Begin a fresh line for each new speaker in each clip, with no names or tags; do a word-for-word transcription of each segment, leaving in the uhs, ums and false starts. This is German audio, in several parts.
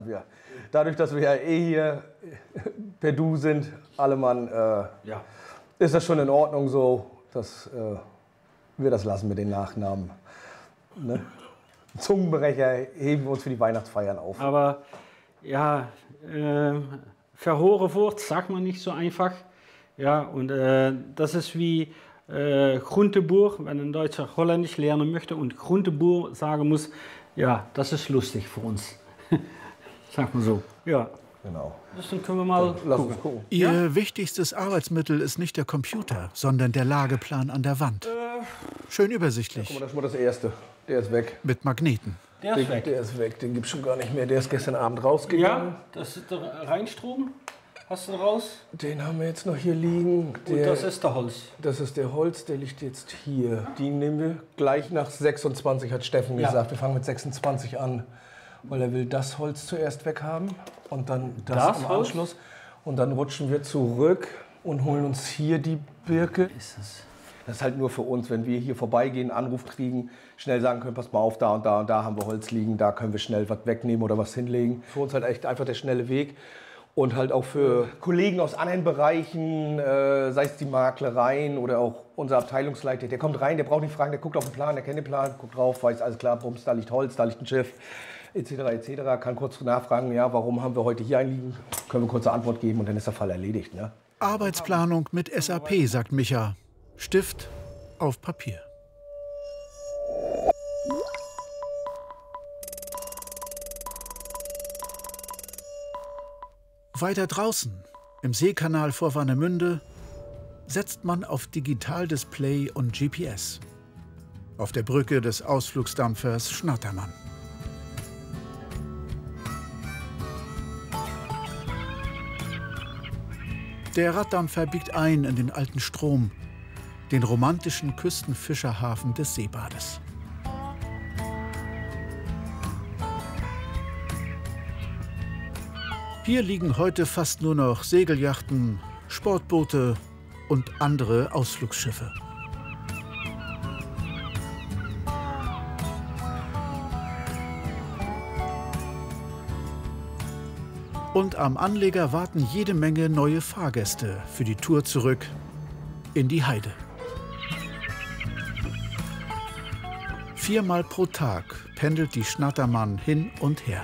Ja. Dadurch, dass wir ja eh hier per Du sind, alle Mann, äh, ja. ist das schon in Ordnung so, dass äh, wir das lassen mit den Nachnamen. Ne? Zungenbrecher heben wir uns für die Weihnachtsfeiern auf.
Aber ja, äh, verhoore Wort sagt man nicht so einfach. Ja, und äh, das ist wie äh, Groenteboer, wenn ein Deutscher Holländisch lernen möchte und Groenteboer sagen muss, ja, das ist lustig für uns. Sag mal so. Ja.
Genau.
Das dann können wir mal
Lass
gucken.
uns gucken.
Ihr
Ja?
wichtigstes Arbeitsmittel ist nicht der Computer, sondern der Lageplan an der Wand.
Äh,
Schön
Guck
übersichtlich,
mal, das ist mal das Erste. Der ist weg.
mit Magneten.
der ist weg.
Der ist weg, den gibt es schon gar nicht mehr. Der ist gestern Abend rausgegangen.
Ja, das ist der Rheinstrom. Hast du raus?
Den haben wir jetzt noch hier liegen. Der,
Und das ist der Holz.
das ist der Holz, der liegt jetzt hier. Die nehmen wir gleich nach sechsundzwanzig, hat Steffen
Ja.
gesagt. Wir fangen mit sechsundzwanzig an, weil er will das Holz zuerst weghaben und dann das,
Das
am
Holz?
Anschluss. Und dann rutschen wir zurück und holen uns hier die Birke.
Ist das?
Das ist halt nur für uns, wenn wir hier vorbeigehen, einen Anruf kriegen, schnell sagen können, pass mal auf, da und da und da haben wir Holz liegen, da können wir schnell was wegnehmen oder was hinlegen. Für uns halt echt einfach der schnelle Weg. Und halt auch für Kollegen aus anderen Bereichen, äh, sei es die Maklereien oder auch unser Abteilungsleiter, der kommt rein, der braucht nicht fragen, der guckt auf den Plan, der kennt den Plan, guckt drauf, weiß alles klar, bums, da liegt Holz, da liegt ein Schiff, et cetera et cetera. Kann kurz nachfragen, ja, warum haben wir heute hier einliegen, können wir kurze Antwort geben und dann ist der Fall erledigt. Ne?
Arbeitsplanung mit S A P, sagt Micha. Stift auf Papier. Weiter draußen, im Seekanal vor Warnemünde, setzt man auf Digitaldisplay und G P S. Auf der Brücke des Ausflugsdampfers Schnattermann. Der Raddampfer biegt ein in den alten Strom, den romantischen Küstenfischerhafen des Seebades. Hier liegen heute fast nur noch Segelyachten, Sportboote und andere Ausflugsschiffe. Und am Anleger warten jede Menge neue Fahrgäste für die Tour zurück in die Heide. Viermal pro Tag pendelt die Schnattermann hin und her.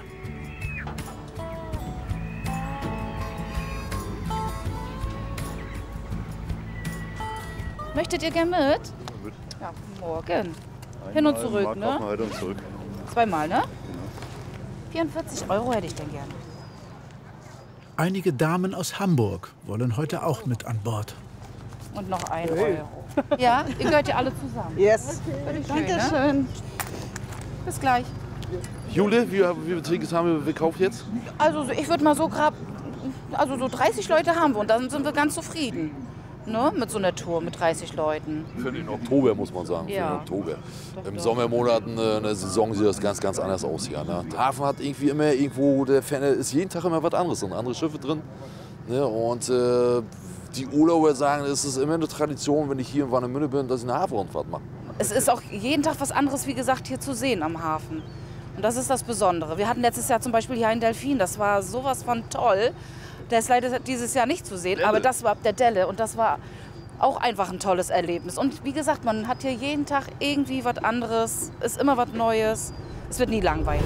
Möchtet ihr gern mit? Ja, morgen. Hin und zurück, ne?
Heute und zurück.
Zweimal, ne? vierundvierzig Euro hätte ich denn gern.
Einige Damen aus Hamburg wollen heute auch mit an Bord.
Und noch ein Euro. Ja, ihr gehört ja alle zusammen.
Yes.
Danke schön. Bis gleich.
Jule, wie, wie viele Tickets haben wir gekauft jetzt?
Also so- ich würde mal so grad, also so dreißig Leute haben wir und dann sind wir ganz zufrieden. Ne? Mit so einer Tour mit dreißig Leuten.
Für den Oktober, muss man sagen.
Ja.
Für den Oktober.
Doch,
Im
doch.
Sommermonaten, äh, in der Saison sieht das ganz, ganz anders aus hier. Ne? Der Hafen hat irgendwie immer irgendwo, der Fenne ist jeden Tag immer was anderes. Sind andere Schiffe drin. Ne? Und äh, die Urlauber sagen, es ist immer eine Tradition, wenn ich hier in Warnemünde bin, dass ich eine Hafenrundfahrt mache.
Es ist auch jeden Tag was anderes, wie gesagt, hier zu sehen am Hafen. Und das ist das Besondere. Wir hatten letztes Jahr zum Beispiel hier einen Delfin, das war sowas von toll. Der ist leider dieses Jahr nicht zu sehen,
Delle.
aber das war der Delle und das war auch einfach ein tolles Erlebnis. Und wie gesagt, man hat hier jeden Tag irgendwie was anderes, ist immer was Neues. Es wird nie langweilig.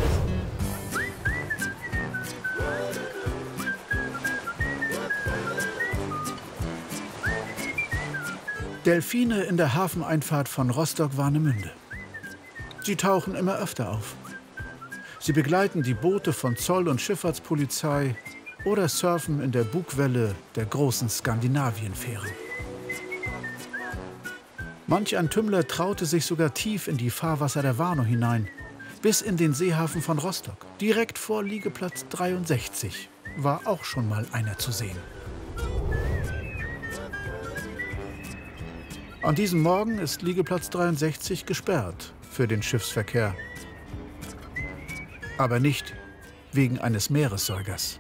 Delfine in der Hafeneinfahrt von Rostock-Warnemünde. Sie tauchen immer öfter auf. Sie begleiten die Boote von Zoll- und Schifffahrtspolizei oder surfen in der Bugwelle der großen Skandinavienfähren. Manch ein Tümmler traute sich sogar tief in die Fahrwasser der Warnow hinein, bis in den Seehafen von Rostock. Direkt vor Liegeplatz dreiundsechzig war auch schon mal einer zu sehen. An diesem Morgen ist Liegeplatz dreiundsechzig gesperrt für den Schiffsverkehr. Aber nicht wegen eines Meeressäugers.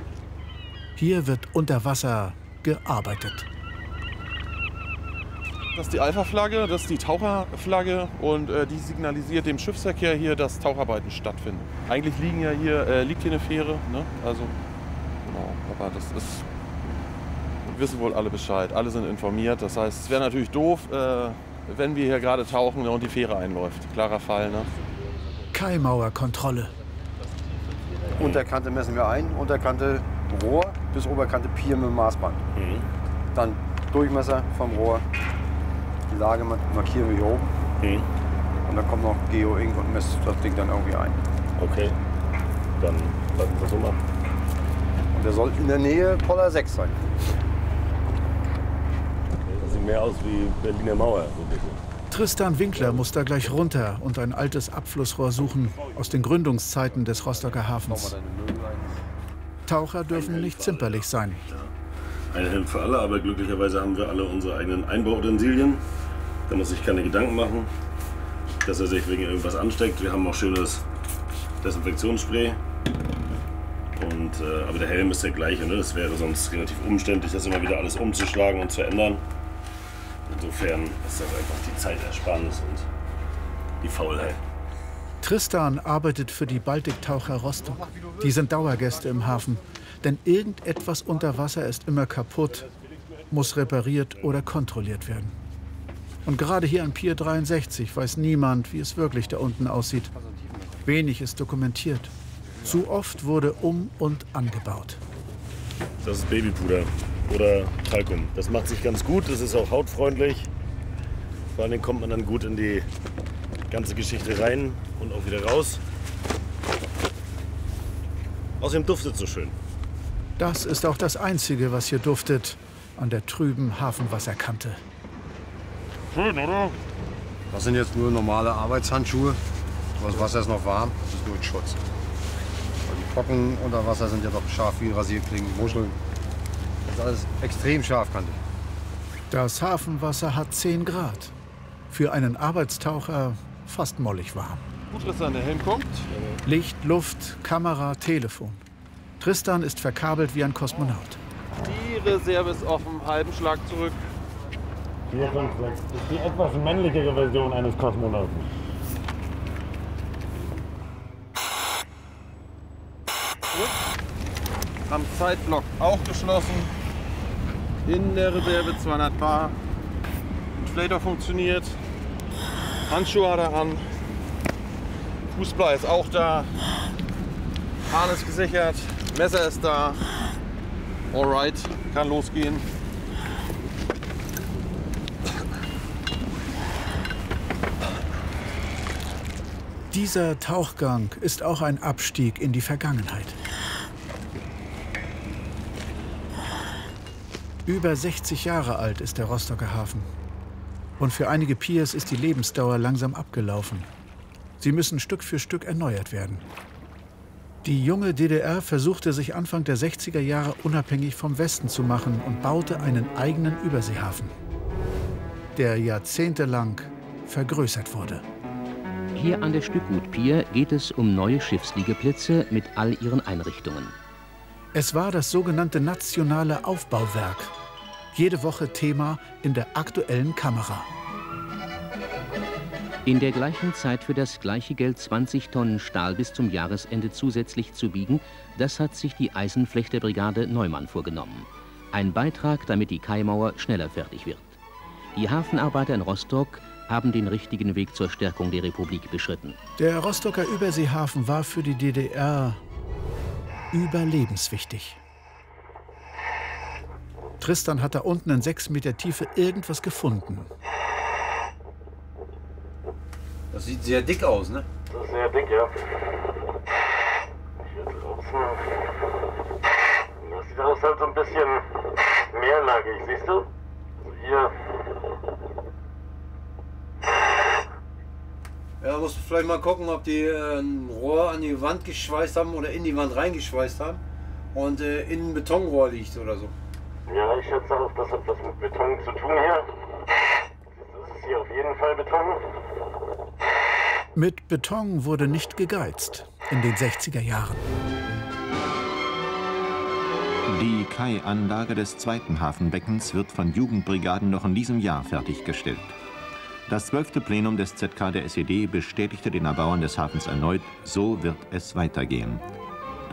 Hier wird unter Wasser gearbeitet.
Das ist die Alpha-Flagge, das ist die Taucherflagge und äh, die signalisiert dem Schiffsverkehr hier, dass Taucharbeiten stattfinden. Eigentlich liegen ja hier, äh, liegt hier eine Fähre, ne? Also, genau, aber das ist, wissen wohl alle Bescheid, alle sind informiert. Das heißt, es wäre natürlich doof, äh, wenn wir hier gerade tauchen und die Fähre einläuft. Klarer Fall, ne?
Kaimauerkontrolle.
Unterkante messen wir ein, Unterkante Rohr bis Oberkante Pier mit dem Maßband. Mhm. Dann Durchmesser vom Rohr, die Lage markieren wir hier oben. Mhm. Und dann kommt noch Geo-Ink und misst das Ding dann irgendwie ein.
Okay, dann lassen wir das so machen.
Und der soll in der Nähe Poller sechs sein.
Das sieht mehr aus wie Berliner Mauer. So ein bisschen.
Tristan Winkler muss da gleich runter und ein altes Abflussrohr suchen aus den Gründungszeiten des Rostocker Hafens. Taucher dürfen nicht zimperlich sein.
Ein Helm für alle, aber glücklicherweise haben wir alle unsere eigenen Einbauutensilien. Da muss sich keine Gedanken machen, dass er sich wegen irgendwas ansteckt. Wir haben auch schönes Desinfektionsspray. Und, äh, aber der Helm ist der gleiche. Ne? Das wäre sonst relativ umständlich, das immer wieder alles umzuschlagen und zu ändern. Insofern ist das einfach die Zeitersparnis und die Faulheit.
Tristan arbeitet für die Baltiktaucher Rostock. Die sind Dauergäste im Hafen. Denn irgendetwas unter Wasser ist immer kaputt, muss repariert oder kontrolliert werden. Und gerade hier an Pier dreiundsechzig weiß niemand, wie es wirklich da unten aussieht. Wenig ist dokumentiert. Zu oft wurde um- und angebaut.
Das ist Babypuder oder Talkum. Das macht sich ganz gut, das ist auch hautfreundlich. Vor allem kommt man dann gut in die ganze Geschichte rein und auch wieder raus. Außerdem duftet es so schön.
Das ist auch das Einzige, was hier duftet an der trüben Hafenwasserkante.
Schön, oder?
Das sind jetzt nur normale Arbeitshandschuhe. Das Wasser ist noch warm, das ist nur ein Schutz. Weil die Brocken unter Wasser sind ja doch scharf wie Rasierklingen, Muscheln. Das ist alles extrem scharfkantig.
Das Hafenwasser hat zehn Grad. Für einen Arbeitstaucher fast mollig warm.
Gut, dass der Helm kommt.
Licht, Luft, Kamera, Telefon. Tristan ist verkabelt wie ein Kosmonaut.
Die Reserve ist auf dem halben Schlag zurück.
vier fünf sechs. Das ist die etwas männlichere Version eines Kosmonauten.
Am Zeitblock auch geschlossen. In der Reserve zweihundert Bar. Inflator funktioniert. Handschuhe hat er an. Fußblei ist auch da. Hahn ist gesichert. Messer ist da. Alright, kann losgehen.
Dieser Tauchgang ist auch ein Abstieg in die Vergangenheit. Über sechzig Jahre alt ist der Rostocker Hafen. Und für einige Piers ist die Lebensdauer langsam abgelaufen. Sie müssen Stück für Stück erneuert werden. Die junge D D R versuchte sich Anfang der sechziger Jahre unabhängig vom Westen zu machen und baute einen eigenen Überseehafen, der jahrzehntelang vergrößert wurde.
Hier an der Stückgut-Pier geht es um neue Schiffsliegeplätze mit all ihren Einrichtungen.
Es war das sogenannte nationale Aufbauwerk. Jede Woche Thema in der aktuellen Kamera.
In der gleichen Zeit für das gleiche Geld zwanzig Tonnen Stahl bis zum Jahresende zusätzlich zu biegen, das hat sich die Eisenflechterbrigade Neumann vorgenommen. Ein Beitrag, damit die Kaimauer schneller fertig wird. Die Hafenarbeiter in Rostock haben den richtigen Weg zur Stärkung der Republik beschritten.
Der Rostocker Überseehafen war für die D D R überlebenswichtig. Tristan hat da unten in sechs Meter Tiefe irgendwas gefunden.
Das sieht sehr dick aus, ne?
Das ist sehr dick, ja. Hier draußen. Das sieht aus halt so ein bisschen mehrlagig, siehst du? Also hier.
Ja, musst du vielleicht mal gucken, ob die äh, ein Rohr an die Wand geschweißt haben oder in die Wand reingeschweißt haben und äh, in ein Betonrohr liegt oder so.
Ja, ich schätze auch, das hat was mit Beton zu tun hier. Das ist hier auf jeden Fall Beton.
Mit Beton wurde nicht gegeizt in den sechziger Jahren.
Die Kai-Anlage des zweiten Hafenbeckens wird von Jugendbrigaden noch in diesem Jahr fertiggestellt. Das zwölfte Plenum des Z K der S E D bestätigte den Erbauern des Hafens erneut, so wird es weitergehen.